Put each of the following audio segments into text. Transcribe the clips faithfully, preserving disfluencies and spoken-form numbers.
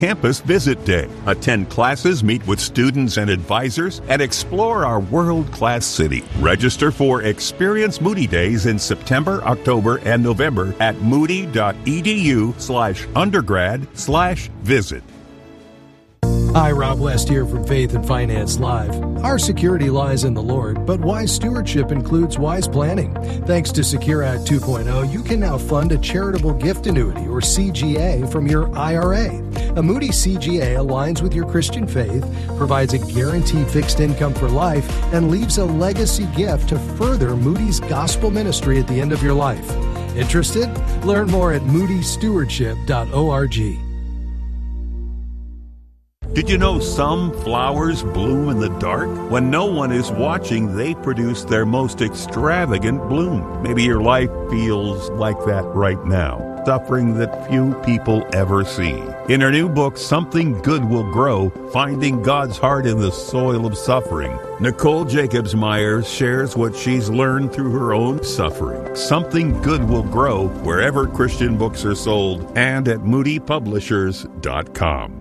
Campus Visit Day. Attend classes, meet with students and advisors, and explore our world-class city. Register for Experience Moody Days in September, October, and November at moody.edu slash undergrad slash visit. Hi, Rob West here from Faith and Finance Live. Our security lies in the Lord, but wise stewardship includes wise planning. Thanks to Secure Act two point oh, you can now fund a charitable gift annuity, or C G A, from your I R A. A Moody C G A aligns with your Christian faith, provides a guaranteed fixed income for life, and leaves a legacy gift to further Moody's gospel ministry at the end of your life. Interested? Learn more at moody stewardship dot org. Did you know some flowers bloom in the dark? When no one is watching, they produce their most extravagant bloom. Maybe your life feels like that right now, suffering that few people ever see. In her new book, Something Good Will Grow, Finding God's Heart in the Soil of Suffering, Nicole Jacobs Myers shares what she's learned through her own suffering. Something Good Will Grow wherever Christian books are sold and at moody publishers dot com.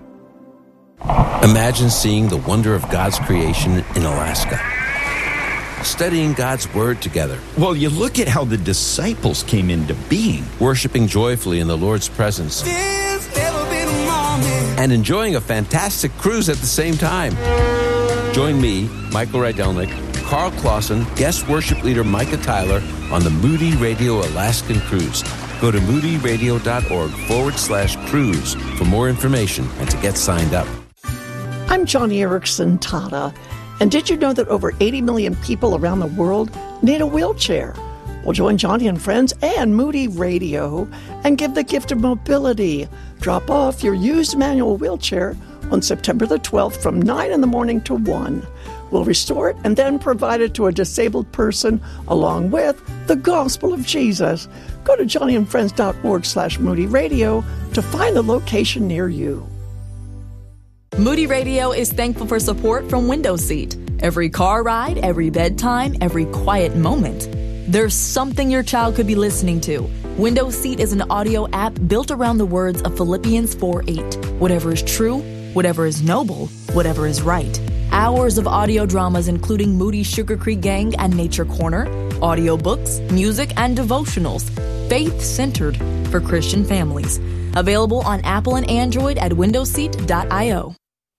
Imagine seeing the wonder of God's creation in Alaska, studying God's Word together. Well, you look at how the disciples came into being. Worshiping joyfully in the Lord's presence. There's never been a moment. And enjoying a fantastic cruise at the same time. Join me, Michael Rydelnik, Carl Clausen, guest worship leader Micah Tyler on the Moody Radio Alaskan Cruise. Go to moodyradio.org forward slash cruise for more information and to get signed up. I'm Johnny Erickson Tata, and did you know that over eighty million people around the world need a wheelchair? Well, join Johnny and friends and Moody Radio and give the gift of mobility. Drop off your used manual wheelchair on September the twelfth from nine in the morning to one. We'll restore it and then provide it to a disabled person along with the gospel of Jesus. Go to johnnyandfriends.org slash Moody Radio to find the location near you. Moody Radio is thankful for support from Window Seat. Every car ride, every bedtime, every quiet moment. There's something your child could be listening to. Window Seat is an audio app built around the words of Philippians four eight. Whatever is true, whatever is noble, whatever is right. Hours of audio dramas including Moody's Sugar Creek Gang and Nature Corner, audiobooks, music, and devotionals. Faith-centered for Christian families. Available on Apple and Android at window seat dot io.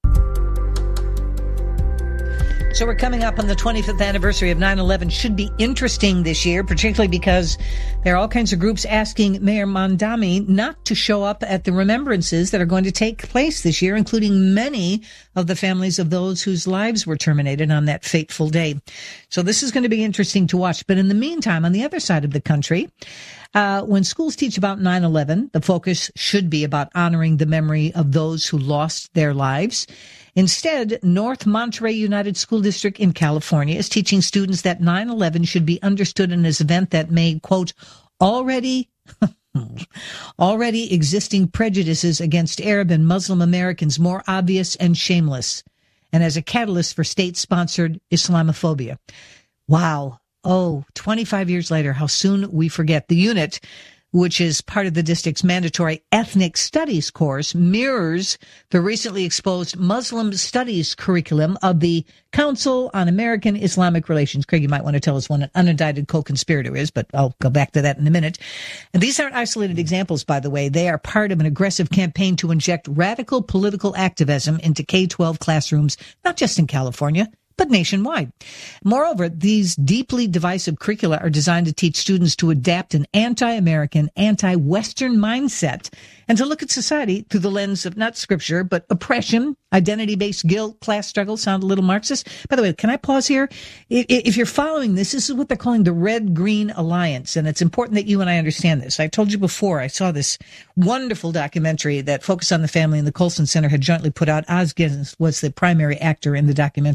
So we're coming up on the twenty-fifth anniversary of nine eleven. Should be interesting this year, particularly because there are all kinds of groups asking Mayor Mondami not to show up at the remembrances that are going to take place this year, including many of the families of those whose lives were terminated on that fateful day. So this is going to be interesting to watch. But in the meantime, on the other side of the country, Uh, when schools teach about nine eleven, the focus should be about honoring the memory of those who lost their lives. Instead, North Monterey United School District in California is teaching students that nine eleven should be understood as an event that made, quote, already already existing prejudices against Arab and Muslim Americans more obvious and shameless, and as a catalyst for state-sponsored Islamophobia. Wow. Oh, twenty-five years later, how soon we forget. The unit, which is part of the district's mandatory ethnic studies course, mirrors the recently exposed Muslim studies curriculum of the Council on American Islamic Relations. Craig, you might want to tell us what an unindicted co-conspirator is, but I'll go back to that in a minute. And these aren't isolated examples, by the way. They are part of an aggressive campaign to inject radical political activism into K twelve classrooms, not just in California, but nationwide. Moreover, these deeply divisive curricula are designed to teach students to adapt an anti-American, anti-Western mindset and to look at society through the lens of not scripture, but oppression, identity-based guilt, class struggle. Sound a little Marxist? By the way, can I pause here? If you're following this, this is what they're calling the Red-Green Alliance, and it's important that you and I understand this. I told you before, I saw this wonderful documentary that Focus on the Family and the Colson Center had jointly put out. Oz Guinness was the primary actor in the documentary.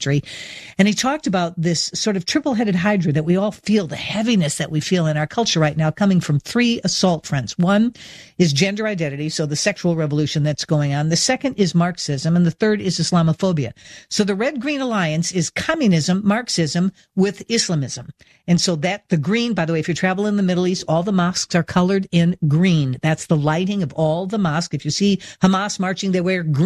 And he talked about this sort of triple-headed hydra that we all feel, the heaviness that we feel in our culture right now, coming from three assault fronts. One is gender identity, so the sexual revolution that's going on. The second is Marxism, and the third is Islamophobia. So the Red-Green Alliance is communism, Marxism with Islamism. And so that, the green, by the way, if you travel in the Middle East, all the mosques are colored in green. That's the lighting of all the mosques. If you see Hamas marching, they wear green.